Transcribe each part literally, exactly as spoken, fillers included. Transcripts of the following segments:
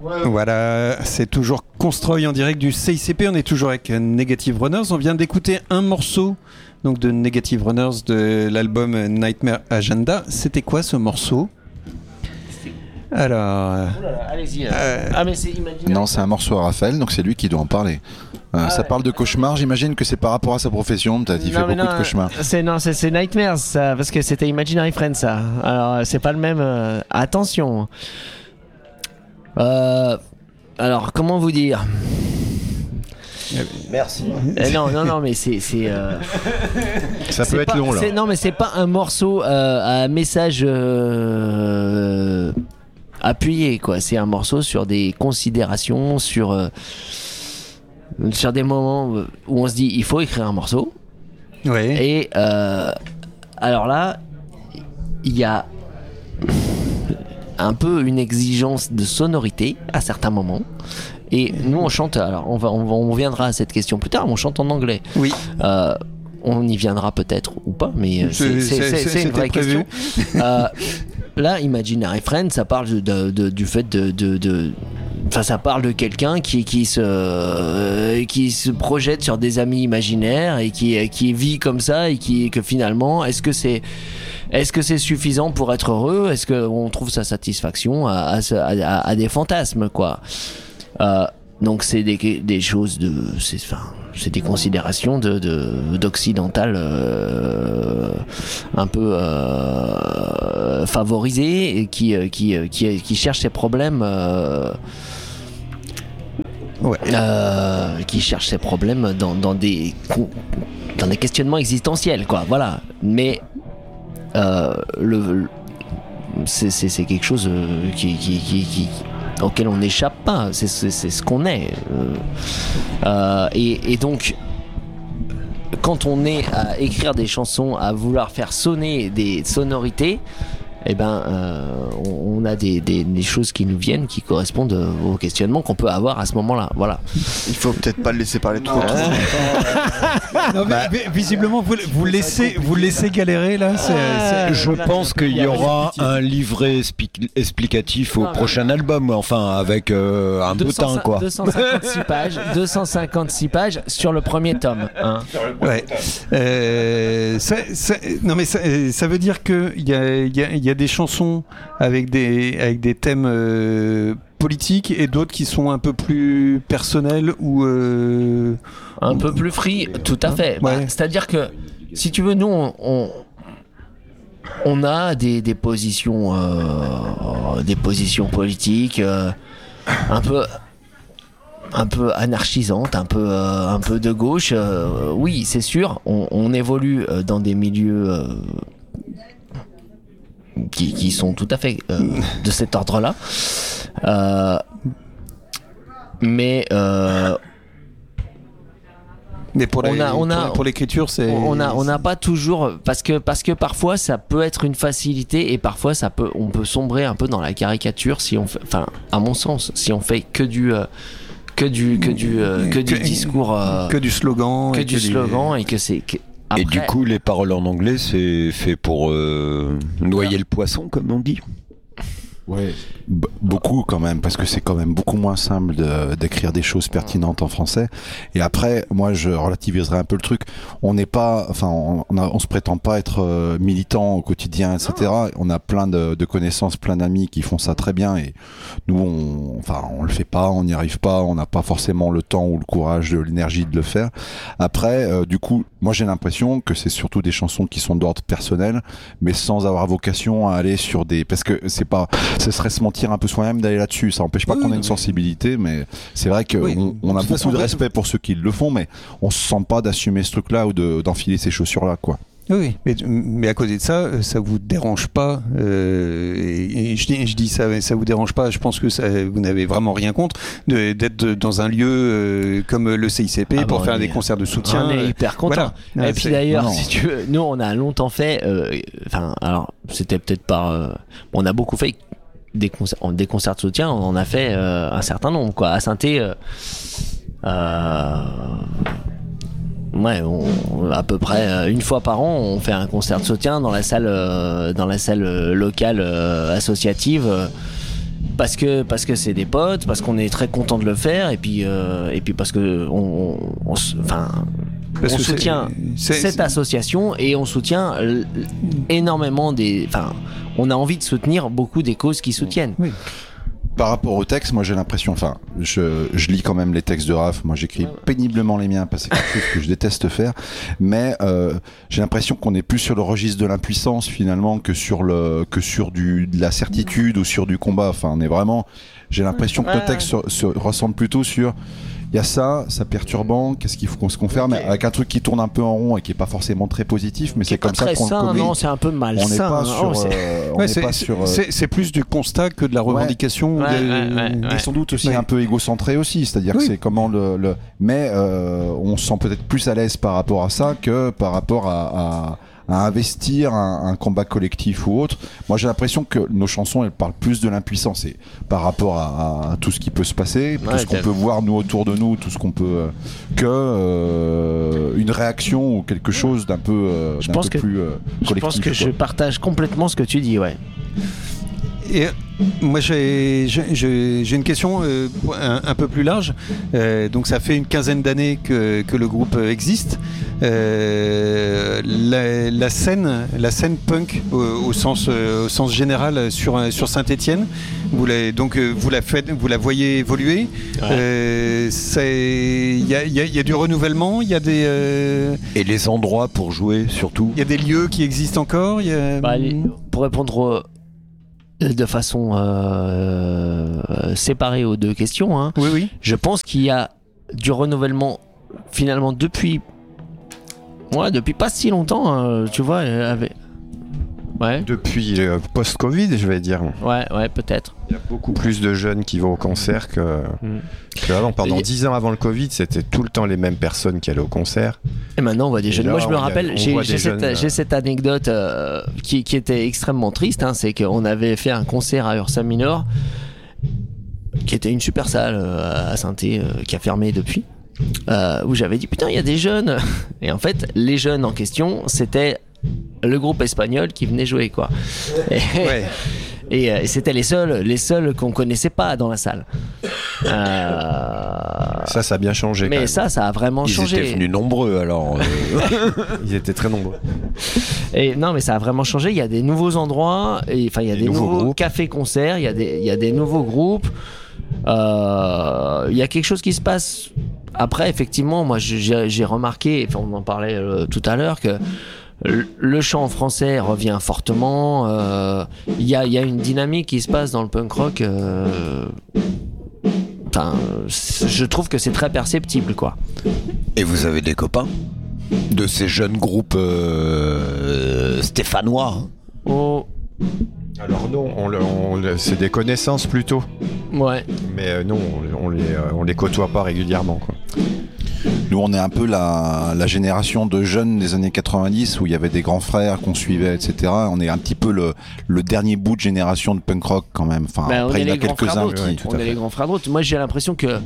Voilà, c'est toujours Constroy en direct du C I C P. On est toujours avec Negative Runners. On vient d'écouter un morceau donc de Negative Runners de l'album Nightmare Agenda. C'était quoi ce morceau ? Alors, oh là là, allez-y. Euh... Ah mais c'est imaginaire. Non, c'est un morceau à Raphaël, donc c'est lui qui doit en parler. Euh, ah, ça ouais. parle de cauchemar, j'imagine que c'est par rapport à sa profession, peut-être. Il non, fait beaucoup non, de cauchemars. C'est, non, c'est, c'est Nightmares, ça, parce que c'était Imaginary Friends, ça. Alors, c'est pas le même. Euh... Attention. Euh... Alors, comment vous dire ? Merci. Euh, non, non, non, mais c'est. c'est euh... Ça c'est peut pas, être long, là. C'est, non, mais c'est pas un morceau euh, à message. Euh... appuyé, quoi. C'est un morceau sur des considérations, sur euh, sur des moments où on se dit il faut écrire un morceau. Oui. Et euh, alors là, il y a un peu une exigence de sonorité à certains moments. Et nous on chante. Alors on va, on, va, on viendra à cette question plus tard. On chante en anglais. Oui. Euh, on y viendra peut-être ou pas, mais c'est, c'est, c'est, c'est, c'est une vraie prévu. question. Euh, Là, Imaginary Friends, ça parle de, de, de, du fait de, de, de, enfin, ça parle de quelqu'un qui, qui se, euh, qui se projette sur des amis imaginaires et qui, qui vit comme ça et qui, que finalement, est-ce que c'est, est-ce que c'est suffisant pour être heureux ? Est-ce qu'on trouve sa satisfaction à, à, à, à des fantasmes, quoi ? Euh, donc c'est des, des choses de, c'est, enfin, c'est des considérations de, de d'occidental euh, un peu euh, favorisées et qui qui qui qui cherchent ces problèmes euh, ouais. euh, qui cherchent ces problèmes dans dans des dans des questionnements existentiels, quoi. Voilà. Mais euh, le c'est c'est c'est quelque chose qui qui qui, qui auquel on n'échappe pas, c'est, c'est, c'est ce qu'on est. Euh, et, et donc, quand on est à écrire des chansons, à vouloir faire sonner des sonorités, eh ben, euh, on, on a des, des, des choses qui nous viennent, qui correspondent aux questionnements qu'on peut avoir à ce moment-là. Voilà. Il faut peut-être pas le laisser parler trop. trop. Non, mais, mais, visiblement, vous, vous laissez, vous laissez galérer là. C'est, c'est... Je pense qu'il y aura un livret expli- explicatif au non, prochain mais... album, enfin avec euh, un deux cents, bottin, quoi. deux cent cinquante-six pages, deux cent cinquante-six pages sur le premier tome. Hein. Ouais. Euh, ça, ça, non mais ça, ça veut dire que il y a, il y a, il y a des chansons avec des avec des thèmes euh, politiques et d'autres qui sont un peu plus personnels ou euh... un peu plus free, tout à fait. Ouais. Bah, c'est-à-dire que si tu veux, nous on on, on a des des positions euh, des positions politiques euh, un peu un peu anarchisantes, un peu euh, un peu de gauche. Euh, oui, c'est sûr. On, on évolue dans des milieux euh, Qui, qui sont tout à fait euh, de cet ordre-là. Euh, mais euh, mais pour, les, on a, on a, pour, pour l'écriture, c'est on a, on n'a pas toujours parce que parce que parfois ça peut être une facilité et parfois ça peut, on peut sombrer un peu dans la caricature si on fait, enfin à mon sens, si on fait que du euh, que du que du euh, que, que du discours, euh, que du slogan, que et du que slogan du... et que c'est que, après... Et du coup, les paroles en anglais, c'est fait pour euh, noyer le poisson, comme on dit. Ouais, B- beaucoup quand même, parce que c'est quand même beaucoup moins simple de, d'écrire des choses pertinentes en français. Et après, moi, je relativiserai un peu le truc. On n'est pas, enfin, on, on, a, on se prétend pas être euh, militant au quotidien, et cetera. On a plein de, de connaissances, plein d'amis qui font ça très bien. Et nous, on, enfin, on le fait pas, on n'y arrive pas, on n'a pas forcément le temps ou le courage, l'énergie de le faire. Après, euh, du coup, moi, j'ai l'impression que c'est surtout des chansons qui sont d'ordre personnel, mais sans avoir vocation à aller sur des, parce que c'est pas ce serait se mentir un peu soi-même d'aller là-dessus. Ça n'empêche pas oui, qu'on ait une sensibilité, mais c'est vrai qu'on oui. on a beaucoup façon, de respect pour ceux qui le font, mais on se sent pas d'assumer ce truc-là ou de, d'enfiler ces chaussures-là, quoi. Oui, mais, mais à côté de ça, ça vous dérange pas euh, et, et je dis, je dis ça, ça vous dérange pas. Je pense que ça, vous n'avez vraiment rien contre de, d'être dans un lieu euh, comme le C I C P ah pour bon, faire des est, concerts de soutien. On est hyper content. Voilà. Et puis d'ailleurs, non, non. si tu veux, nous on a longtemps fait. Enfin, euh, alors c'était peut-être par. Euh, on a beaucoup fait des concerts, des concerts de soutien. On en a fait euh, un certain nombre, quoi. À Saint-Thé. Euh, euh, Ouais, on, à peu près une fois par an, on fait un concert de soutien dans la salle, euh, dans la salle locale euh, associative. parce que parce que c'est des potes, parce qu'on est très content de le faire, et puis euh, et puis parce que on, on, on enfin. On soutient c'est, c'est, cette c'est... association et on soutient l- énormément des. Enfin, on a envie de soutenir beaucoup des causes qui soutiennent. Oui. Par rapport au texte, moi j'ai l'impression, enfin, je, je lis quand même les textes de Raph, moi j'écris péniblement les miens parce que c'est quelque chose que je déteste faire, mais euh, j'ai l'impression qu'on est plus sur le registre de l'impuissance finalement que sur, le, que sur du, de la certitude ou sur du combat. Enfin, on est vraiment. J'ai l'impression que nos textes se, se ressemblent plutôt sur. Il y a ça, ça perturbant, qu'est-ce qu'il faut qu'on se confère, okay. mais avec un truc qui tourne un peu en rond et qui est pas forcément très positif, mais qui c'est comme ça qu'on sain, le communique. Non, c'est un peu malsain. On n'est pas sur. Oh, c'est... Euh, on ouais, n'est c'est, pas sur euh... c'est, c'est plus du constat que de la revendication. Ouais. De... Ouais, ouais, ouais, et sans doute aussi ouais. un peu égocentré aussi, c'est-à-dire oui. que c'est comment le. le... Mais euh, on se sent peut-être plus à l'aise par rapport à ça que par rapport à. à... à investir un, un combat collectif ou autre. Moi j'ai l'impression que nos chansons elles parlent plus de l'impuissance et par rapport à, à tout ce qui peut se passer, ouais, tout ce qu'on peut voir nous autour de nous, tout ce qu'on peut euh, que euh, une réaction ou quelque chose d'un peu, euh, je d'un pense peu que, plus euh, collectif. Je pense que quoi. Je partage complètement ce que tu dis, ouais. Et moi j'ai, j'ai, j'ai une question euh, un, un peu plus large. Euh, donc ça fait une quinzaine d'années que, que le groupe existe. Euh, la, la scène, la scène punk au, au sens, au sens général sur sur Saint-Étienne. Vous la, donc vous la faites, vous la voyez évoluer. Ouais. Euh, il y a, y, a, y a du renouvellement, il y a des euh, et les endroits pour jouer surtout. Il y a des lieux qui existent encore. Y a... bah, pour répondre. Au... de façon euh, séparée aux deux questions, hein. Oui, oui. Je pense qu'il y a du renouvellement finalement depuis, ouais, depuis pas si longtemps, hein, tu vois. Avec... Ouais. Depuis euh, post-Covid, je vais dire. Ouais, ouais, peut-être. Il y a beaucoup plus de jeunes qui vont au concert que, mmh. que avant. Pendant dix ans avant le Covid, c'était tout le temps les mêmes personnes qui allaient au concert. Et maintenant, on voit des jeunes. Là, Moi, je me rappelle, a, j'ai, j'ai, cette, jeunes, j'ai cette anecdote euh, qui, qui était extrêmement triste. Hein, c'est qu'on avait fait un concert à Ursa Minor, qui était une super salle euh, à Saint-Étienne, euh, qui a fermé depuis. Euh, où j'avais dit putain, il y a des jeunes. Et en fait, les jeunes en question, c'était le groupe espagnol qui venait jouer, quoi. Et, ouais. et, et c'était les seuls, les seuls qu'on connaissait pas dans la salle. Euh... Ça, ça a bien changé. Mais ça, ça a vraiment Ils changé. Ils étaient venus nombreux, alors. Ils étaient très nombreux. Et non, mais ça a vraiment changé. Il y a des nouveaux endroits, et enfin, il y a des, des nouveaux, nouveaux cafés-concerts, il y a des, il y a des nouveaux groupes. Euh, il y a quelque chose qui se passe. Après, effectivement, moi, j'ai, j'ai remarqué, enfin, on en parlait euh, tout à l'heure, que le chant français revient fortement. Euh, il y a, y a une dynamique qui se passe dans le punk rock. Euh, enfin, je trouve que c'est très perceptible, quoi. Et vous avez des copains de ces jeunes groupes euh, stéphanois? Oh. Alors non, on, on, c'est des connaissances plutôt. Ouais. Mais euh, non, on, on les, on les côtoie pas régulièrement, quoi. Nous, on est un peu la, la génération de jeunes des années quatre-vingt-dix où il y avait des grands frères qu'on suivait, et cetera. On est un petit peu le, le dernier bout de génération de punk rock quand même. Enfin, ben, après, il y en a quelques-uns qui... Ouais, on est les grands frères d'autres. Moi, j'ai l'impression que...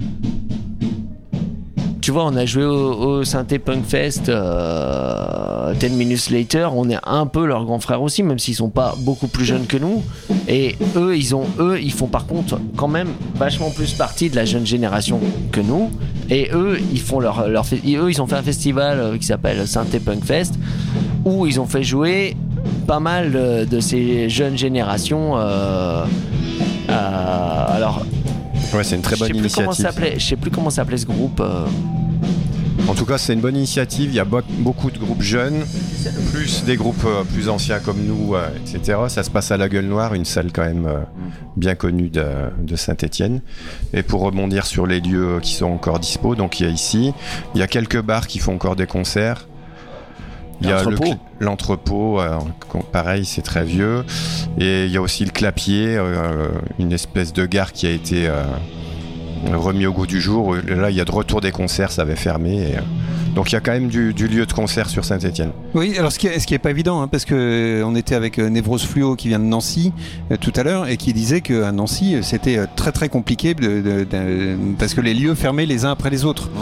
Tu vois, on a joué au, au Synthé Punk Fest euh, ten minutes later, on est un peu leurs grands frères aussi, même s'ils sont pas beaucoup plus jeunes que nous. Et eux, ils ont, eux, ils font par contre quand même vachement plus partie de la jeune génération que nous. Et eux, ils font leur, leur eux, ils ont fait un festival qui s'appelle Synthé Punk Fest, où ils ont fait jouer pas mal de, de ces jeunes générations. Euh, euh, alors. Ouais, c'est une très bonne je initiative. Je sais plus comment s'appelait ce groupe. Euh... En tout cas, c'est une bonne initiative. Il y a beaucoup de groupes jeunes, plus des groupes euh, plus anciens comme nous, euh, et cetera. Ça se passe à la Gueule Noire, une salle quand même euh, bien connue de, de Saint-Étienne. Et pour rebondir sur les lieux qui sont encore dispo, donc il y a ici, il y a quelques bars qui font encore des concerts. Il y a l'entrepôt, le, l'entrepôt euh, pareil, c'est très vieux. Et il y a aussi le Clapier, euh, une espèce de gare qui a été euh, remis au goût du jour. Là, il y a de retour des concerts, ça avait fermé. Et, euh, donc il y a quand même du, du lieu de concert sur Saint-Étienne. Oui, alors ce qui est, ce qui est pas évident, hein, parce que euh, on était avec euh, Névrose Fluo qui vient de Nancy euh, tout à l'heure et qui disait qu'à Nancy c'était euh, très très compliqué de, de, de, parce que les lieux fermaient les uns après les autres. Ah ouais.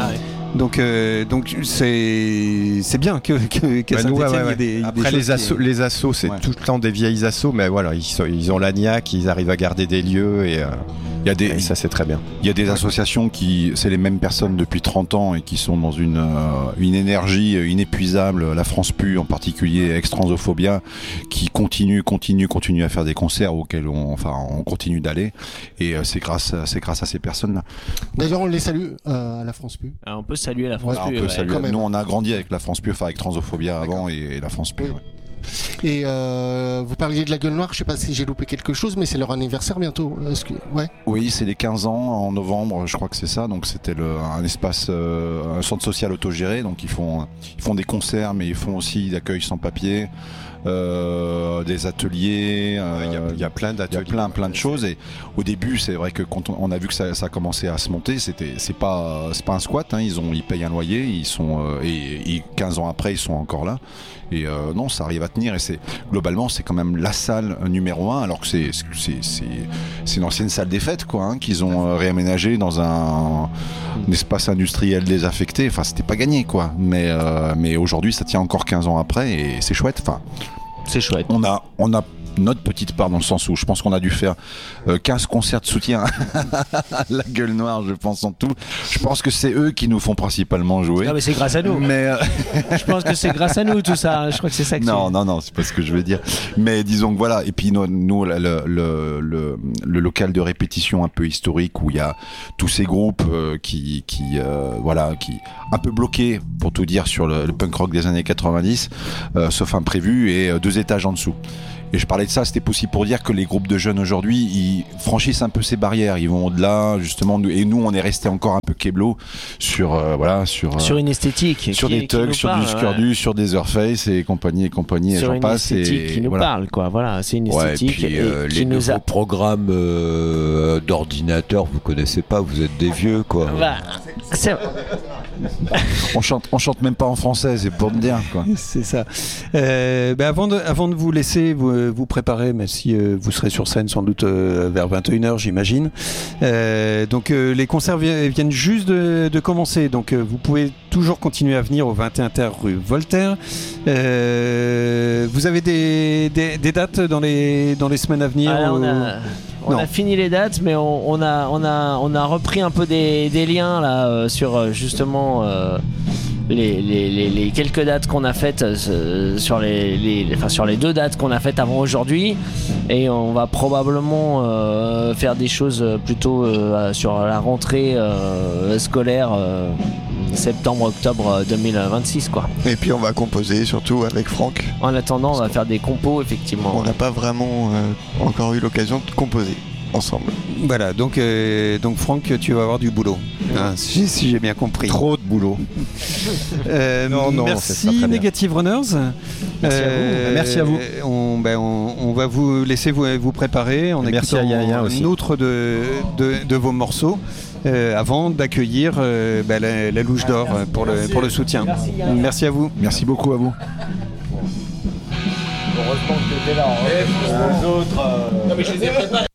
Donc, euh, donc c'est c'est bien que que, que bah, nous, Saint-Étienne ouais, ouais, ait des, Après des les choses assos, qui... les assos, c'est Ouais. tout le temps des vieilles assos, mais voilà, ils, sont, ils ont l'A N I A C, ils arrivent à garder des lieux et, euh, Il y a des, et ça c'est très bien. il y a des associations qui, c'est les mêmes personnes depuis trente ans et qui sont dans une, euh, une énergie inépuisable. La France Pu en particulier, Ex-Transophobia, qui continue, continue, continue à faire des concerts auxquels on, enfin, on continue d'aller. Et euh, c'est grâce, c'est grâce à ces personnes-là. D'ailleurs, on les salue euh, à la France Pu. Alors, on peut saluer la France. Alors, on Pu, peut ouais. saluer. quand même. Nous, on a grandi avec la France Pu, enfin avec Transophobia avant et, et la France Pu. Oui. Ouais. Et euh, vous parliez de la Gueule Noire, je sais pas si j'ai loupé quelque chose, mais c'est leur anniversaire bientôt. Est-ce que... Ouais. Oui, c'est les quinze ans en novembre, je crois que c'est ça. Donc c'était le, un espace, euh, un centre social autogéré. Donc ils font, ils font des concerts, mais ils font aussi d'accueil sans papier, euh, des ateliers. euh, Il y a- il y a plein Il y a d'ateliers. plein, plein de choses. Et au début, c'est vrai que quand on, on a vu que ça, ça a commencé à se monter, c'était, c'est pas, c'est pas un squat. Hein, ils ont, ils payent un loyer. Ils sont, euh, et, et quinze ans après, ils sont encore là. Et euh, non, ça arrive à tenir. Et c'est globalement, c'est quand même la salle numéro un, alors que c'est, c'est, c'est, c'est une ancienne salle des fêtes, quoi, hein, qu'ils ont euh, réaménagé dans un, un espace industriel désaffecté. Enfin, c'était pas gagné, quoi. Mais, euh, mais aujourd'hui, ça tient encore quinze ans après, et c'est chouette. Enfin, C'est chouette. on a, on a notre petite part dans le sens où je pense qu'on a dû faire euh, quinze concerts de soutien à la Gueule Noire, je pense en tout. Je pense que c'est eux qui nous font principalement jouer. Non, mais c'est grâce à nous. Mais euh, Je pense que c'est grâce à nous tout ça. Je crois que c'est ça que non, c'est. non, non, c'est pas ce que je veux dire. Mais disons que voilà. Et puis nous, nous le, le, le, le, le local de répétition un peu historique où il y a tous ces groupes euh, qui, qui euh, voilà, qui un peu bloqués pour tout dire sur le, le punk rock des années quatre-vingt-dix, euh, sauf imprévu, et euh, deux étages en dessous. Et je parlais de ça, c'était aussi pour dire que les groupes de jeunes aujourd'hui, ils franchissent un peu ces barrières, ils vont au-delà, justement. Et nous, on est resté encore un peu keblo sur, euh, voilà, sur, euh, Sur une esthétique. sur qui- des qui thugs, nous sur parle, du Scurdu, ouais. sur des Earthface et compagnie et compagnie, et Sur j'en une passe. esthétique Et qui nous voilà. parle, quoi. Voilà, c'est une Ouais, et esthétique puis et euh, qui les nous nouveaux a. programmes euh, d'ordinateur, vous connaissez pas, vous êtes des vieux, quoi. Bah, c'est- On chante, on chante même pas en français, c'est pour te dire, quoi. C'est ça. Euh, ben avant, de, avant de vous laisser vous, vous préparer, même si euh, vous serez sur scène sans doute euh, vers vingt et une heures, j'imagine. Euh, donc euh, les concerts vi- viennent juste de, de commencer, donc euh, vous pouvez toujours continuer à venir au vingt et un terre rue Voltaire. Euh, vous avez des, des, des dates dans les, dans les semaines à venir? Ah, là, on ou- a, on Non. a fini les dates, mais on, on a, on, a, on a repris un peu des, des liens là euh, sur euh, justement euh, les, les, les, les quelques dates qu'on a faites euh, sur les, les, enfin, sur les deux dates qu'on a faites avant aujourd'hui, et on va probablement euh, faire des choses plutôt euh, sur la rentrée euh, scolaire euh, septembre-octobre deux mille vingt-six, quoi. Et puis on va composer surtout avec Franck. En attendant, on va faire des compos effectivement. On n'a pas vraiment euh, encore eu l'occasion de composer ensemble. Voilà, donc, euh, donc Franck, tu vas avoir du boulot, hein, si, si j'ai bien compris. Trop de boulot. Euh, Non, non, c'est merci pas très bien. Negative Runners. Merci à vous. Merci à vous. On, ben, on, on va vous laisser vous, vous préparer en Merci écoutant à Yaya aussi. un autre de, de, de vos morceaux euh, avant d'accueillir euh, ben, la, la Louche d'Or pour le, pour le soutien. Merci à vous. Merci beaucoup à vous. Heureusement que tu étais là. Les autres.